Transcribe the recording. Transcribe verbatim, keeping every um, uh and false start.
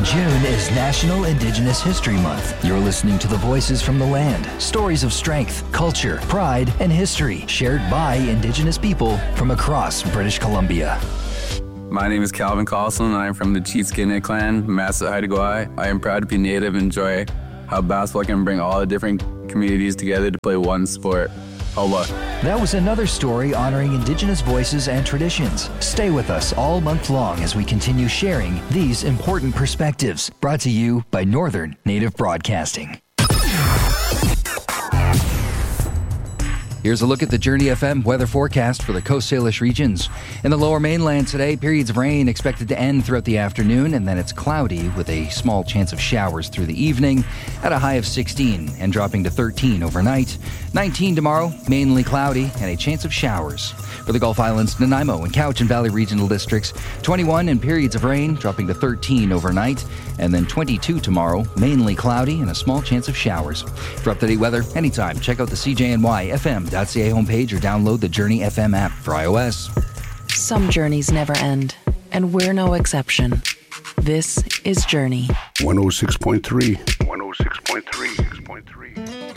June is National Indigenous History Month. You're listening to the voices from the land, stories of strength, culture, pride, and history shared by Indigenous people from across British Columbia. My name is Calvin Carlson, and I'm from the Cheatskilnet clan, Massa Haida Gwaii. I am proud to be Native and enjoy how basketball can bring all the different communities together to play one sport. Hola. That was another story honoring Indigenous voices and traditions. Stay with us all month long as we continue sharing these important perspectives. Brought to you by Northern Native Broadcasting. Here's a look at the Journey F M weather forecast for the Coast Salish regions. In the lower mainland today, periods of rain expected to end throughout the afternoon, and then it's cloudy with a small chance of showers through the evening at a high of sixteen and dropping to thirteen overnight. nineteen tomorrow, mainly cloudy and a chance of showers. For the Gulf Islands, Nanaimo and Cowichan Valley regional districts, twenty-one and periods of rain dropping to thirteen overnight, and then twenty-two tomorrow, mainly cloudy and a small chance of showers. For up-to-date weather, anytime, check out the C J N Y F M dot C A homepage or download the Journey F M app for iOS. Some journeys never end, and we're no exception. This is Journey. one oh six point three. one oh six point three.